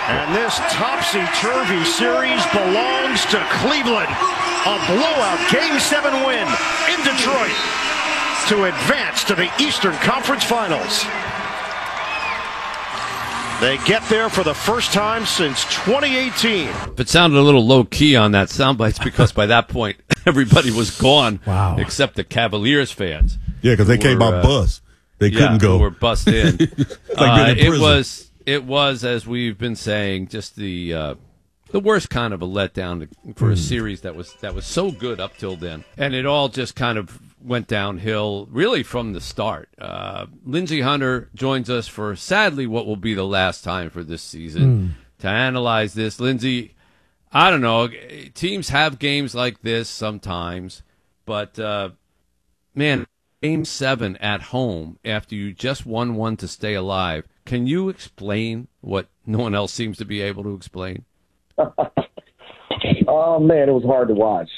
And this topsy-turvy series belongs to Cleveland. A blowout Game 7 win in Detroit to advance to the Eastern Conference Finals. They get there for the first time since 2018. If it sounded a little low-key on that soundbite, it's because by that point, everybody was gone. Wow. Except the Cavaliers fans. Yeah, because they came by bus. They couldn't go. Who were bussed in. Like It was, as we've been saying, just the worst kind of a letdown for a series that was so good up till then, and it all just kind of went downhill really from the start. Lindsey Hunter joins us for sadly what will be the last time for this season to analyze this. Lindsey, I don't know. Teams have games like this sometimes, but man. Game 7 at home after you just won one to stay alive. Can you explain what no one else seems to be able to explain? Oh, man, it was hard to watch.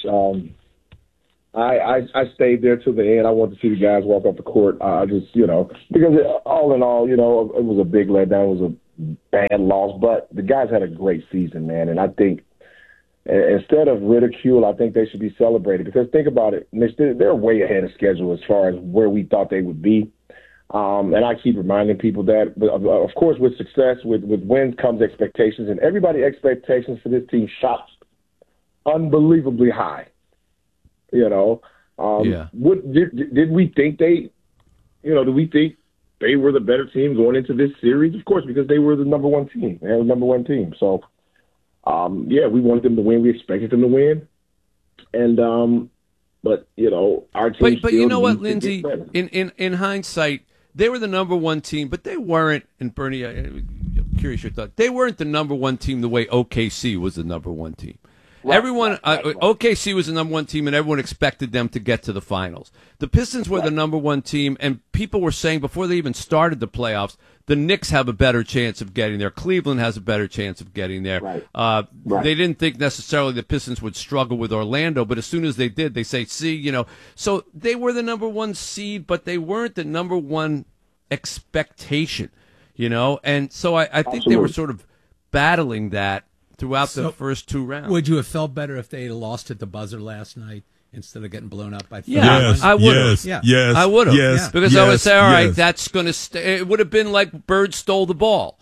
I stayed there till the end. I wanted to see the guys walk off the court. Because all in all, it was a big letdown. It was a bad loss. But the guys had a great season, man. And I think instead of ridicule, I think they should be celebrated because think about it. They're way ahead of schedule as far as where we thought they would be. And I keep reminding people that, but of course, with success, with wins comes expectations, and everybody's expectations for this team shot unbelievably high. Did we think do we think they were the better team going into this series? Of course, because they were the number one team. They were the number one team. So, we wanted them to win. We expected them to win. And, our team. But you know what, Lindsey? In hindsight, they were the number one team, but they weren't. And Bernie, I'm curious your thought. They weren't the number one team the way OKC was the number one team. Right, OKC was the number one team, and everyone expected them to get to the finals. The Pistons were the number one team, and people were saying before they even started the playoffs, the Knicks have a better chance of getting there. Cleveland has a better chance of getting there. Right. They didn't think necessarily the Pistons would struggle with Orlando, but as soon as they did, they say, so they were the number one seed, but they weren't the number one expectation, And so I think they were sort of battling that throughout the first two rounds. Would you have felt better if they had lost at the buzzer last night instead of getting blown up by 30? Yes, I would have. Yes, I would have. Yes, because I would say, all right, that's going to stay. It would have been like Bird stole the ball,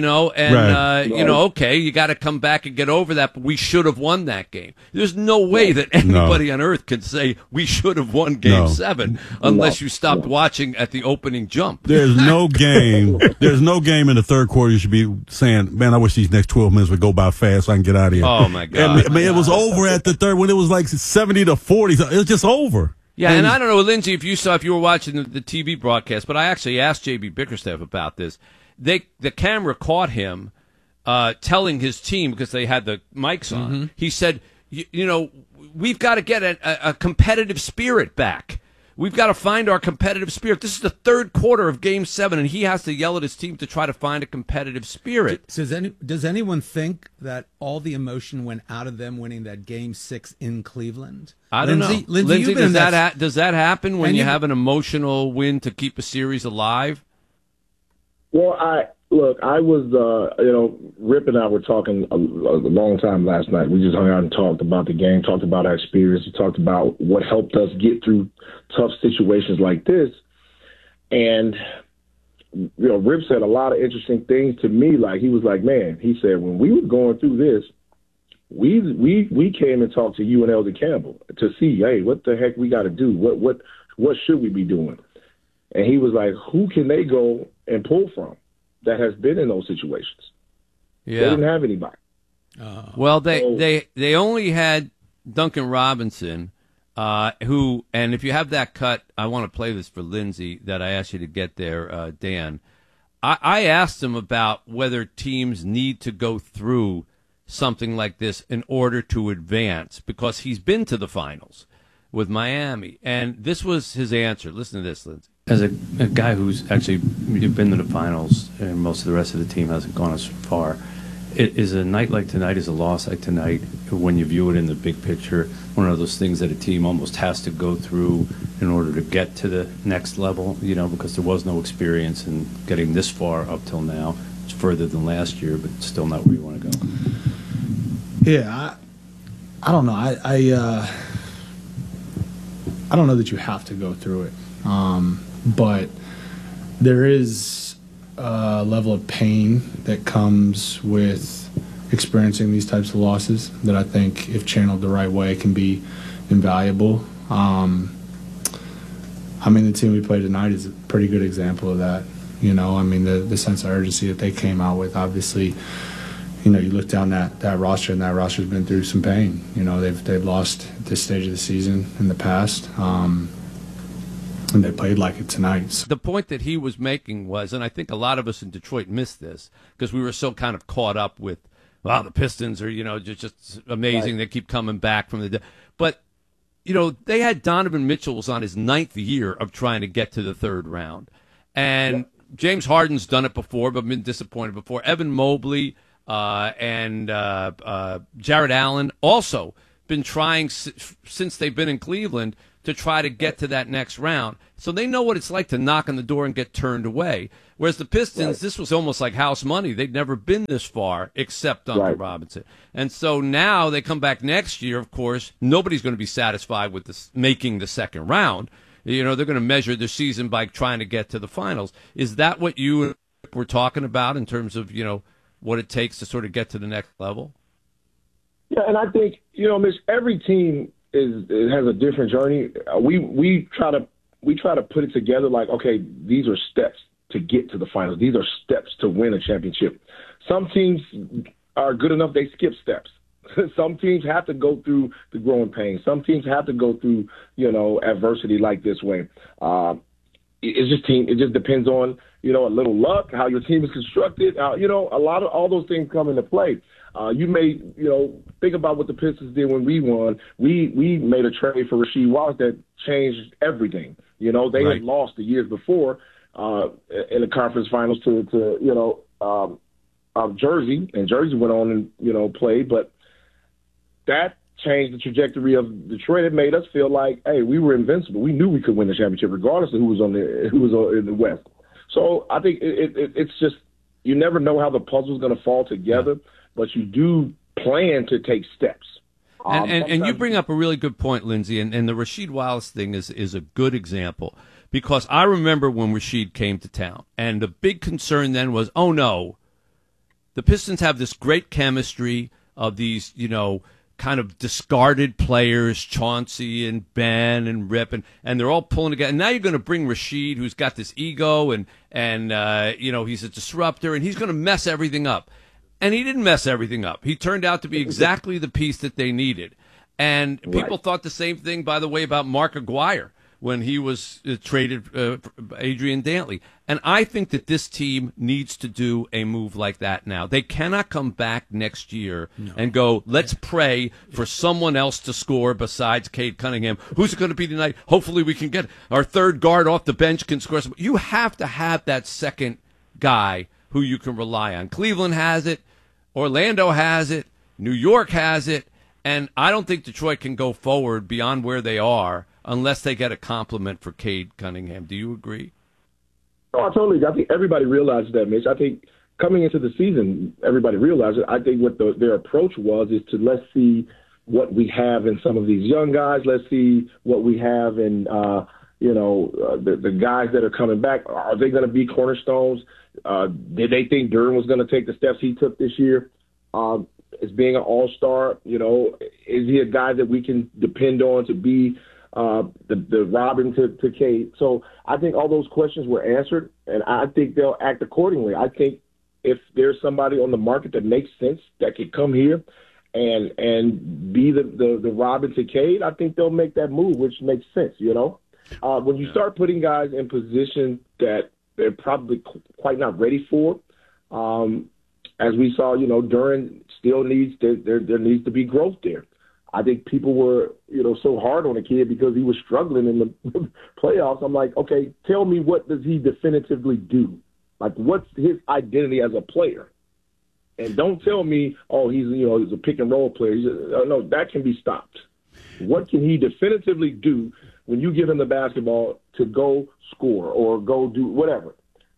okay, you got to come back and get over that, but we should have won that game. There's no way that anybody on earth can say we should have won Game 7 unless you stopped watching at the opening jump. There's no game in the third quarter you should be saying, man, I wish these next 12 minutes would go by fast so I can get out of here. Oh, my God. It was over at the third when it was like 70-40. It was just over. Yeah, and I don't know, Lindsey, if you were watching the TV broadcast, but I actually asked J.B. Bickerstaff about this. The camera caught him telling his team, because they had the mics on, he said, we've got to get a competitive spirit back. We've got to find our competitive spirit. This is the third quarter of Game 7, and he has to yell at his team to try to find a competitive spirit. Does anyone think that all the emotion went out of them winning that Game 6 in Cleveland? I don't know. Lindsey, does that happen when you have an emotional win to keep a series alive? Well, I was, Rip and I were talking a long time last night. We just hung out and talked about the game, talked about our experience, we talked about what helped us get through tough situations like this. And, Rip said a lot of interesting things to me. Like, he was like, man, he said, when we were going through this, we came and talked to you and Elder Campbell to see, hey, what the heck we got to do? What should we be doing? And he was like, who can they go and pull from that has been in those situations? Yeah. They didn't have anybody. Well, they only had Duncan Robinson, who, and if you have that cut, I want to play this for Lindsey that I asked you to get there, Dan. I asked him about whether teams need to go through something like this in order to advance, because he's been to the finals with Miami, and this was his answer. Listen to this, Lindsey. As a guy who's actually been to the finals and most of the rest of the team hasn't gone as far, is a night like tonight, is a loss like tonight, when you view it in the big picture, one of those things that a team almost has to go through in order to get to the next level, because there was no experience in getting this far up till now. It's further than last year, but still not where you want to go. Yeah, I don't know. I don't know that you have to go through it, but there is a level of pain that comes with experiencing these types of losses that I think, if channeled the right way, can be invaluable. The team we played tonight is a pretty good example of that. The sense of urgency that they came out with, obviously. You look down that roster, and that roster's been through some pain. They've lost at this stage of the season in the past, and they played like it tonight. The point that he was making was, and I think a lot of us in Detroit missed this because we were so kind of caught up with, wow, the Pistons are, just amazing. Right. They keep coming back from the dead. But, they had Donovan Mitchell was on his 9th year of trying to get to the 3rd round. And James Harden's done it before, but been disappointed before. Evan Mobley and Jared Allen also been trying since they've been in Cleveland to try to get to that next round. So they know what it's like to knock on the door and get turned away. Whereas the Pistons, this was almost like house money. They'd never been this far except Duncan Robinson. And so now they come back next year, of course, nobody's going to be satisfied with this, making the 2nd round. They're going to measure their season by trying to get to the finals. Is that what you were talking about in terms of, what it takes to sort of get to the next level? Yeah, and I think, Mitch, every team has a different journey. We try to put it together like, okay, these are steps to get to the finals. These are steps to win a championship. Some teams are good enough, they skip steps. Some teams have to go through the growing pains. Some teams have to go through, adversity like this way. It just depends on, a little luck, how your team is constructed. A lot of all those things come into play. You may, think about what the Pistons did when we won. We made a trade for Rasheed Wallace that changed everything. They had lost the years before in the conference finals to Jersey, and Jersey went on and, played. But that changed the trajectory of Detroit. It made us feel like, hey, we were invincible. We knew we could win the championship regardless of who was in the West. So I think it's just, you never know how the puzzle's going to fall together, but you do plan to take steps. And you bring up a really good point, Lindsey, and the Rasheed Wallace thing is a good example, because I remember when Rasheed came to town, and the big concern then was, oh no, the Pistons have this great chemistry of these, kind of discarded players, Chauncey and Ben and Rip, and they're all pulling together. And now you're going to bring Rasheed, who's got this ego, and he's a disruptor, and he's going to mess everything up. And he didn't mess everything up. He turned out to be exactly the piece that they needed. And people thought the same thing, by the way, about Mark Aguirre when he was traded Adrian Dantley. And I think that this team needs to do a move like that now. They cannot come back next year and go, let's pray for someone else to score besides Cade Cunningham. Who's it going to be tonight? Hopefully we can get our 3rd guard off the bench can score. You have to have that second guy who you can rely on. Cleveland has it. Orlando has it. New York has it. And I don't think Detroit can go forward beyond where they are unless they get a compliment for Cade Cunningham. Do you agree? No, I think everybody realizes that, Mitch. I think coming into the season, everybody realized it. I think what their approach is to let's see what we have in some of these young guys. Let's see what we have in, the guys that are coming back. Are they going to be cornerstones? Did they think Duren was going to take the steps he took this year? As being an all-star, is he a guy that we can depend on to be the Robin to Cade? So I think all those questions were answered, and I think they'll act accordingly. I think if there's somebody on the market that makes sense that could come here and be the Robin to Cade, I think they'll make that move, which makes sense, When you start putting guys in position that they're probably quite not ready for, as we saw, Duren still needs there needs to be growth there. I think people were, so hard on the kid because he was struggling in the playoffs. I'm like, okay, tell me, what does he definitively do? Like, what's his identity as a player? And don't tell me, oh, he's a pick and roll player. No, that can be stopped. What can he definitively do when you give him the basketball to go score or go do whatever?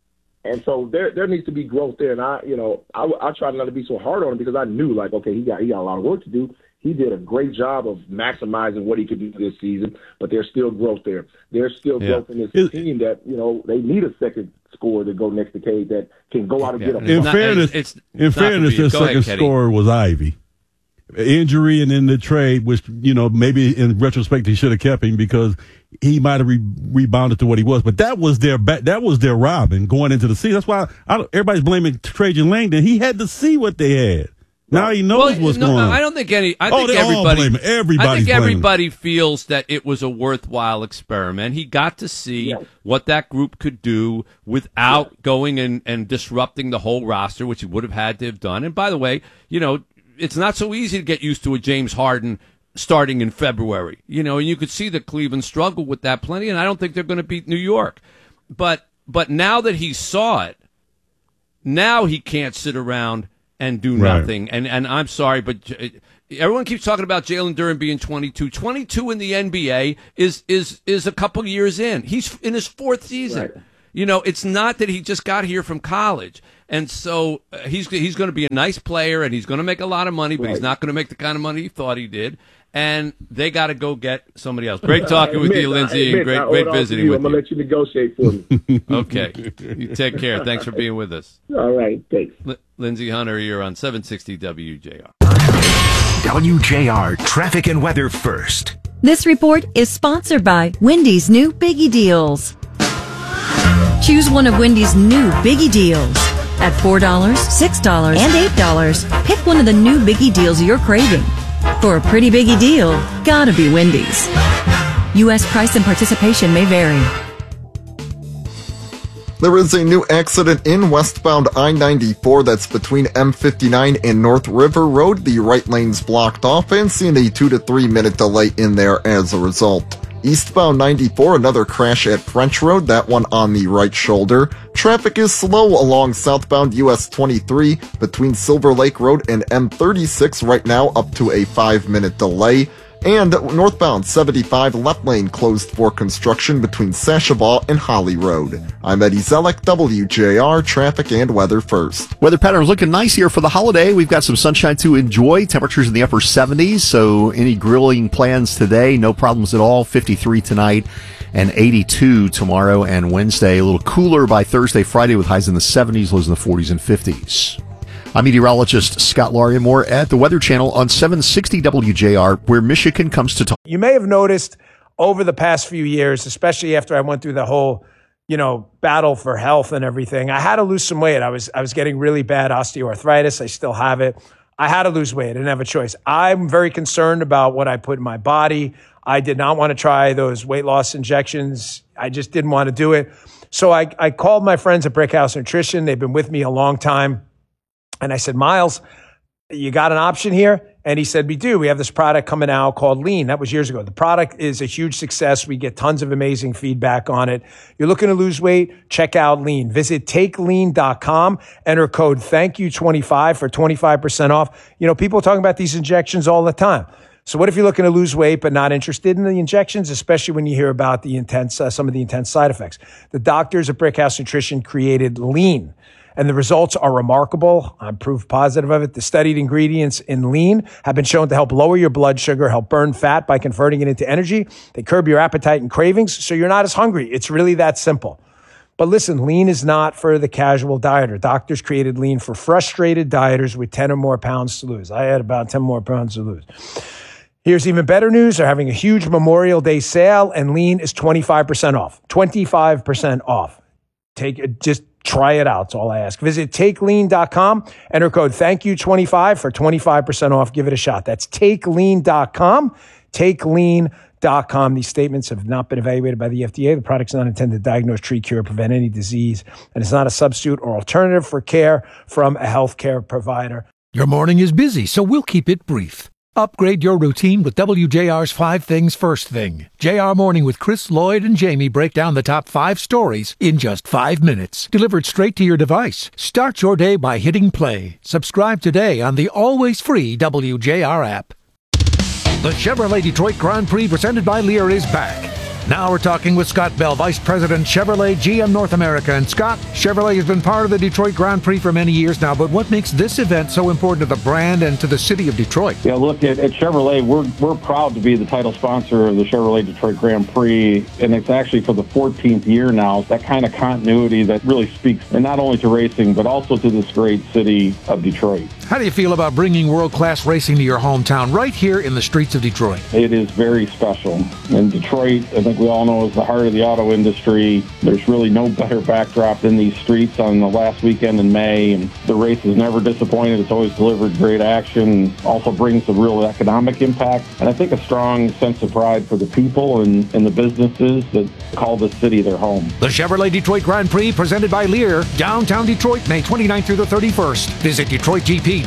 And so there needs to be growth there. And I tried not to be so hard on him because I knew, like, okay, he got a lot of work to do. He did a great job of maximizing what he could do this season, but there's still growth there. There's still growth in this team that, they need a second scorer to go next to Cade that can go out and get a In fairness, the second scorer was Ivy. Injury and then the trade, which, maybe in retrospect he should have kept him because he might have rebounded to what he was. But that was their Robin going into the season. That's why everybody's blaming Trajan Langdon. He had to see what they had. Now he knows what's going on. I don't think everybody feels that it was a worthwhile experiment. He got to see what that group could do without going and disrupting the whole roster, which he would have had to have done. And by the way, it's not so easy to get used to a James Harden starting in February. And you could see that Cleveland struggled with that plenty, and I don't think they're going to beat New York. But now that he saw it, now he can't sit around and do nothing. And I'm sorry, but everyone keeps talking about Jalen Duren being 22. 22 in the NBA is a couple years in. He's in his fourth season. Right. It's not that he just got here from college. And so he's going to be a nice player, and he's going to make a lot of money, but he's not going to make the kind of money he thought he did. And they got to go get somebody else. Great talking with you, Lindsey, and great visiting with you. I'm going to let you negotiate for me. Okay. You take care. Thanks for being with us. All right. Thanks. Lindsey Hunter, you're on 760 WJR. WJR Traffic and Weather First. This report is sponsored by Wendy's new Biggie Deals. Choose one of Wendy's new Biggie Deals. At $4, $6, and $8, pick one of the new Biggie Deals you're craving. For a pretty biggie deal, gotta be Wendy's. U.S. price and participation may vary. There is a new accident in westbound I-94 that's between M59 and North River Road. The right lane's blocked off and seeing a 2 to 3 minute delay in there as a result. Eastbound 94, another crash at French Road, that one on the right shoulder. Traffic is slow along southbound US 23 between Silver Lake Road and M36 right now, up to a 5-minute delay. And northbound 75 left lane closed for construction between Sashabaw and Holly Road. I'm Eddie Zellick, WJR Traffic and Weather First. Weather patterns looking nice here for the holiday. We've got some sunshine to enjoy. Temperatures in the upper 70s, so any grilling plans today, no problems at all. 53 tonight and 82 tomorrow and Wednesday. A little cooler by Thursday, Friday with highs in the 70s, lows in the 40s and 50s. I'm meteorologist Scott Lauriamore at the Weather Channel on 760 WJR, where Michigan comes to talk. You may have noticed over the past few years, especially after I went through the whole, battle for health and everything, I had to lose some weight. I was getting really bad osteoarthritis. I still have it. I had to lose weight. I didn't have a choice. I'm very concerned about what I put in my body. I did not want to try those weight loss injections. I just didn't want to do it. So I called my friends at Brickhouse Nutrition. They've been with me a long time. And I said, Miles, you got an option here? And he said, we do. We have this product coming out called Lean. That was years ago. The product is a huge success. We get tons of amazing feedback on it. You're looking to lose weight? Check out Lean. Visit takelean.com. Enter code THANKYOU25 for 25% off. People are talking about these injections all the time. So what if you're looking to lose weight but not interested in the injections, especially when you hear about the some of the intense side effects? The doctors at Brickhouse Nutrition created Lean. And the results are remarkable. I'm proof positive of it. The studied ingredients in Lean have been shown to help lower your blood sugar, help burn fat by converting it into energy. They curb your appetite and cravings, so you're not as hungry. It's really that simple. But listen, Lean is not for the casual dieter. Doctors created Lean for frustrated dieters with 10 or more pounds to lose. I had about 10 more pounds to lose. Here's even better news. They're having a huge Memorial Day sale, and Lean is 25% off. 25% off. Try it out. That's all I ask. Visit takelean.com. Enter code THANKYOU25 for 25% off. Give it a shot. That's takelean.com. Takelean.com. These statements have not been evaluated by the FDA. The product's not intended to diagnose, treat, cure, or prevent any disease. And it's not a substitute or alternative for care from a healthcare provider. Your morning is busy, so we'll keep it brief. Upgrade your routine with WJR's 5 Things First Thing. JR Morning with Chris, Lloyd, and Jamie break down the top 5 stories in just 5 minutes. Delivered straight to your device. Start your day by hitting play. Subscribe today on the always free WJR app. The Chevrolet Detroit Grand Prix presented by Lear is back. Now we're talking with Scott Bell, Vice President, Chevrolet GM North America. And Scott, Chevrolet has been part of the Detroit Grand Prix for many years now, but what makes this event so important to the brand and to the city of Detroit? Yeah, look, at Chevrolet, we're proud to be the title sponsor of the Chevrolet Detroit Grand Prix, and it's actually for the 14th year now. That kind of continuity that really speaks, and not only to racing, but also to this great city of Detroit. How do you feel about bringing world-class racing to your hometown right here in the streets of Detroit? It is very special. And Detroit, I think we all know, is the heart of the auto industry. There's really no better backdrop than these streets on the last weekend in May. And the race has never disappointed. It's always delivered great action. Also brings a real economic impact. And I think a strong sense of pride for the people and the businesses that call this city their home. The Chevrolet Detroit Grand Prix presented by Lear, downtown Detroit, May 29th through the 31st. Visit DetroitGP.com.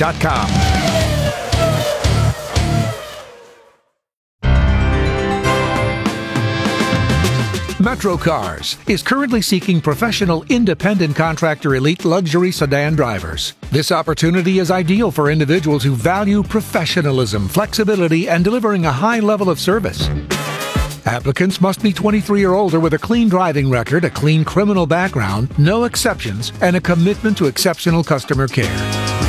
Metro Cars is currently seeking professional independent contractor elite luxury sedan drivers. This opportunity is ideal for individuals who value professionalism, flexibility, and delivering a high level of service. Applicants must be 23 or older with a clean driving record, a clean criminal background, no exceptions, and a commitment to exceptional customer care.